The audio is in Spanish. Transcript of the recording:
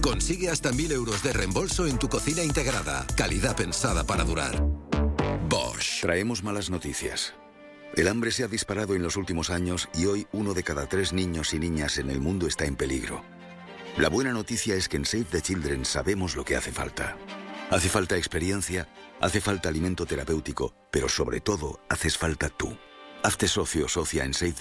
Consigue hasta 1.000 euros de reembolso en tu cocina integrada. Calidad pensada para durar. Bosch. Traemos malas noticias. El hambre se ha disparado en los últimos años y hoy 1 de cada 3 niños y niñas en el mundo está en peligro. La buena noticia es que en Save the Children sabemos lo que hace falta. Hace falta experiencia, hace falta alimento terapéutico, pero sobre todo haces falta tú. Hazte socio o socia en